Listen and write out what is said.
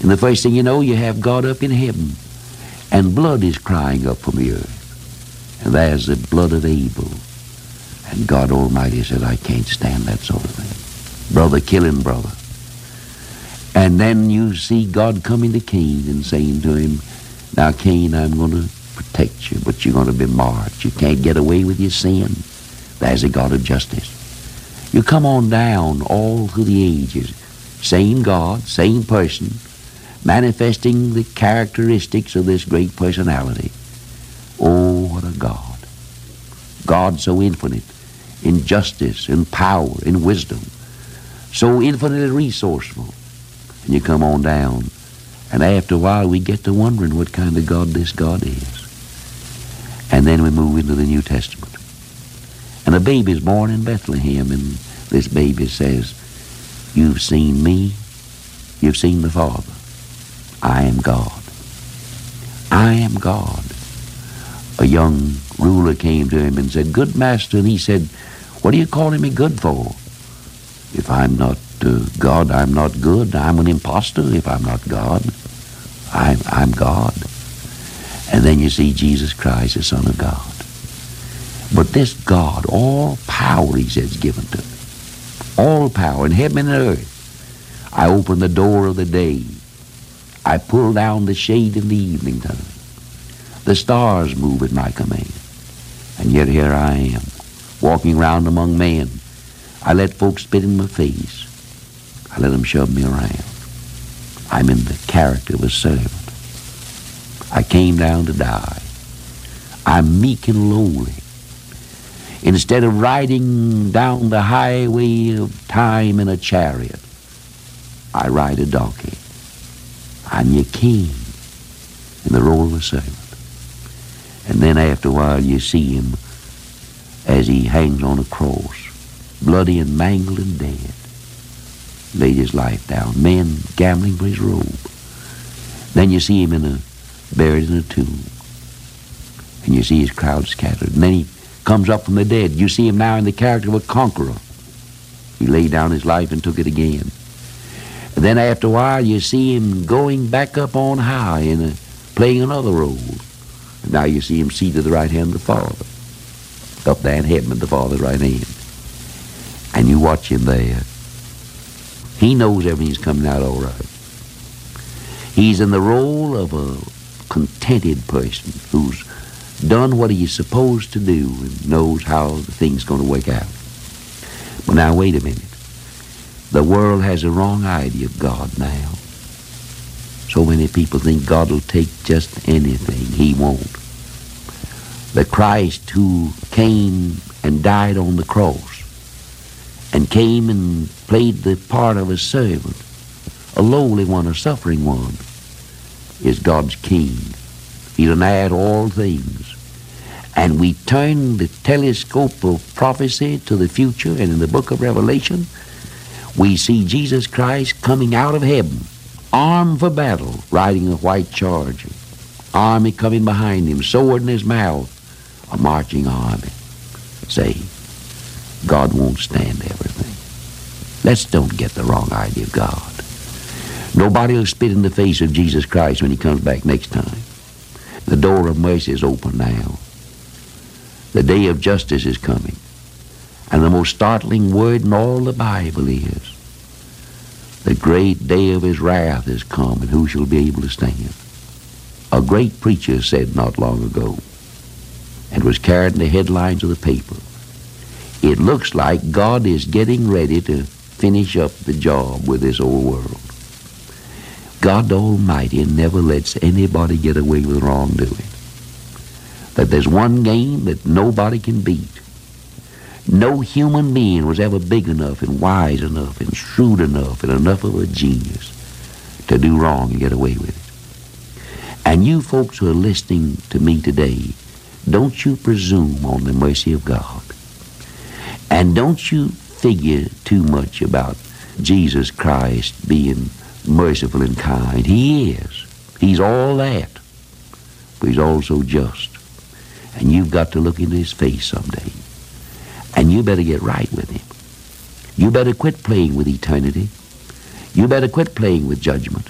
And the first thing you know, you have God up in heaven, and blood is crying up from the earth. And there's the blood of Abel. And God Almighty said, I can't stand that sort of thing. Brother killing brother. And then you see God coming to Cain and saying to him, now Cain, I'm going to protect you, but you're going to be marked. You can't get away with your sin. There's a God of justice. You come on down all through the ages. Same God, same person, manifesting the characteristics of this great personality. Oh, what a God. God so infinite in justice, in power, in wisdom. So infinitely resourceful. And you come on down, and after a while we get to wondering what kind of God this God is. And then we move into the New Testament. And a baby is born in Bethlehem, and this baby says, you've seen me, you've seen the Father. I am God. I am God. A young ruler came to him and said, good master, and he said, what are you calling me good for? If I'm not God, I'm not good. I'm an imposter if I'm not God. I'm God. And then you see Jesus Christ, the Son of God. But this God, all power, he says, given to me. All power in heaven and earth. I open the door of the day. I pull down the shade in the evening time. The stars move at my command. And yet here I am, walking around among men. I let folks spit in my face. I let them shove me around. I'm in the character of a servant. I came down to die. I'm meek and lowly. Instead of riding down the highway of time in a chariot, I ride a donkey. I'm your king in the role of a servant. And then after a while you see him as he hangs on a cross, bloody and mangled and dead. Laid his life down, men gambling for his robe. Then you see him buried in a tomb. And you see his crowd scattered. And then he comes up from the dead. You see him now in the character of a conqueror. He laid down his life and took it again. And then after a while you see him going back up on high and playing another role. And now you see him seated at the right hand of the Father. Up there in heaven at the Father's right hand. And you watch him there. He knows everything's coming out all right. He's in the role of a contented person who's done what he's supposed to do and knows how the thing's going to work out. But now, wait a minute. The world has a wrong idea of God now. So many people think God will take just anything. He won't. The Christ who came and died on the cross and came and played the part of a servant, a lowly one, a suffering one, is God's king. He'll add all things. And we turn the telescope of prophecy to the future, and in the book of Revelation, we see Jesus Christ coming out of heaven, armed for battle, riding a white charger, army coming behind him, sword in his mouth, a marching army. Say, God won't stand everything. Let's don't get the wrong idea of God. Nobody will spit in the face of Jesus Christ when he comes back next time. The door of mercy is open now. The day of justice is coming. And the most startling word in all the Bible is, the great day of his wrath is come, and who shall be able to stand? A great preacher said not long ago, and was carried in the headlines of the paper, it looks like God is getting ready to finish up the job with this old world. God Almighty never lets anybody get away with wrongdoing. That there's one game that nobody can beat. No human being was ever big enough and wise enough and shrewd enough and enough of a genius to do wrong and get away with it. And you folks who are listening to me today, don't you presume on the mercy of God. And don't you figure too much about Jesus Christ being merciful and kind. He is. He's all that. But he's also just. And you've got to look into his face someday. And you better get right with him. You better quit playing with eternity. You better quit playing with judgment.